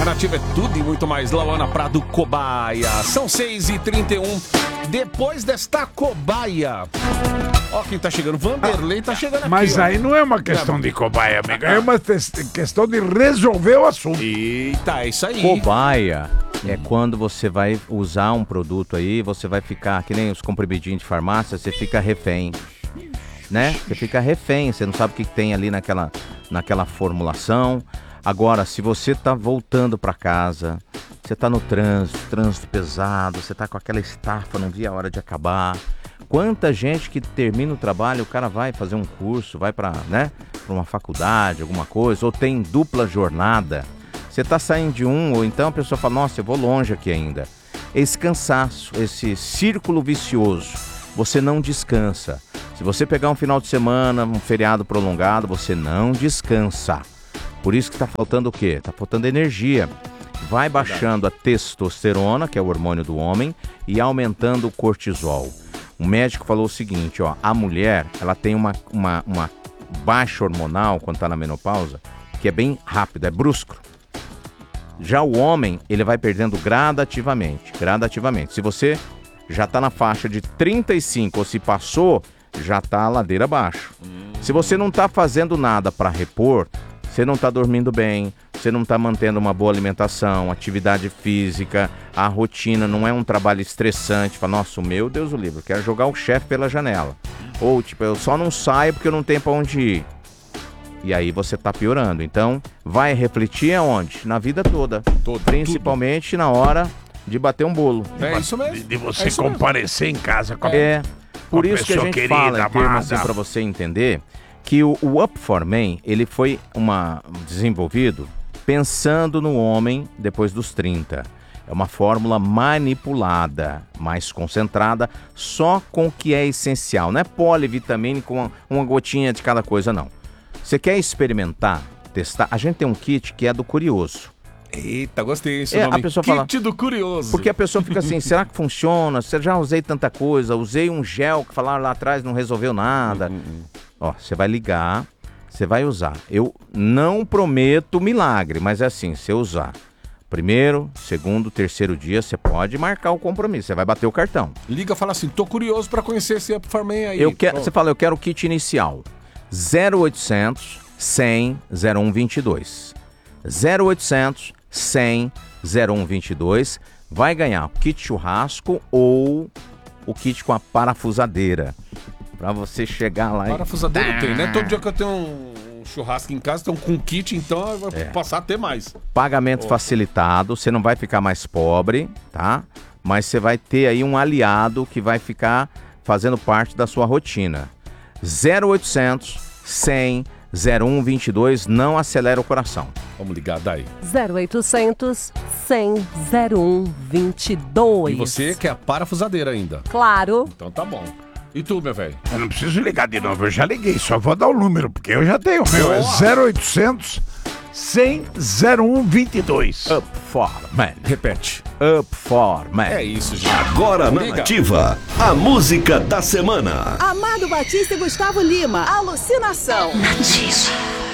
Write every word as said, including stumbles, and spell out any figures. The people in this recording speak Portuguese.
A Nativa é tudo e muito mais. Lauana Prado, cobaia. São seis e trinta e um. Depois desta cobaia... Ó quem tá chegando. Vanderlei tá chegando aqui. Mas ó. aí não é uma questão de cobaia, amigo. É uma questão de resolver o assunto. Eita, é isso aí. Cobaia é quando você vai usar um produto aí, você vai ficar, que nem os comprimidinhos de farmácia, você fica refém. Né? Você fica refém, você não sabe o que tem ali naquela, naquela formulação. Agora, se você tá voltando pra casa, você tá no trânsito, trânsito pesado, você tá com aquela estafa, não via a hora de acabar. Quanta gente que termina o trabalho, o cara vai fazer um curso, vai pra, né, pra uma faculdade, alguma coisa, ou tem dupla jornada. Você tá saindo de um, ou então a pessoa fala, nossa, eu vou longe aqui ainda. Esse cansaço, esse círculo vicioso, você não descansa. Se você pegar um final de semana, um feriado prolongado, você não descansa. Por isso que tá faltando o quê? Tá faltando energia. Vai baixando a testosterona, que é o hormônio do homem, e aumentando o cortisol. O médico falou o seguinte, ó, a mulher, ela tem uma, uma, uma baixa hormonal quando tá na menopausa, que é bem rápido, é brusco. Já o homem, ele vai perdendo gradativamente, gradativamente. Se você já tá na faixa de trinta e cinco ou se passou, já tá a ladeira abaixo. Se você não tá fazendo nada para repor, você não tá dormindo bem, você não tá mantendo uma boa alimentação, atividade física, a rotina não é um trabalho estressante. Fala, nossa, meu Deus do livro, eu quero jogar o chefe pela janela. Ou, tipo, eu só não saio porque eu não tenho pra onde ir. E aí você tá piorando. Então, vai refletir aonde? Na vida toda. Todo, Principalmente tudo. Na hora de bater um bolo. É isso mesmo. De, de você é comparecer mesmo. Em casa com a, É, por com a isso que a gente querida, fala, em termos assim, amada. pra você entender, que o, o Up for Men, ele foi uma, desenvolvido pensando no homem depois dos trinta. É uma fórmula manipulada, mais concentrada, só com o que é essencial. Não é polivitamínico com uma, uma gotinha de cada coisa, não. Você quer experimentar, testar? A gente tem um kit que é do curioso. Eita, gostei esse É, nome. a pessoa Kit fala, do curioso. Porque a pessoa fica assim, será que funciona? Você já usei tanta coisa, usei um gel que falaram lá atrás, não resolveu nada. Hum, hum. Ó, você vai ligar, você vai usar. Eu não prometo milagre, mas é assim, você usar. Primeiro, segundo, terceiro dia, você pode marcar o compromisso, você vai bater o cartão. Liga e fala assim, tô curioso pra conhecer esse Up for Men aí. Eu quero, você fala, eu quero o kit inicial. zero oitocentos, cem, zero um vinte e dois. zero oitocentos, cem, zero um vinte e dois. Vai ganhar o kit churrasco ou o kit com a parafusadeira. Pra você chegar lá Parafusadeira e... tem, né? Todo dia que eu tenho um churrasco em casa, tem um com kit, então vai É. passar a ter mais. Pagamento Oh. facilitado, você não vai ficar mais pobre, tá? Mas você vai ter aí um aliado que vai ficar fazendo parte da sua rotina. zero oitocentos, cem, zero um vinte e dois, não acelera o coração. Vamos ligar daí. zero oitocentos, cem, zero um vinte e dois. E você quer a parafusadeira ainda. Claro. Então tá bom. E tu, meu velho? Eu não preciso ligar de novo, eu já liguei, só vou dar o número, porque eu já tenho o meu. É zero oitocentos, cem, zero um vinte e dois. Up for Man. Repete. Up for Man. É isso, gente. Agora na Liga. Nativa, a música da semana. Amado Batista e Gustavo Lima. Alucinação. Nativa.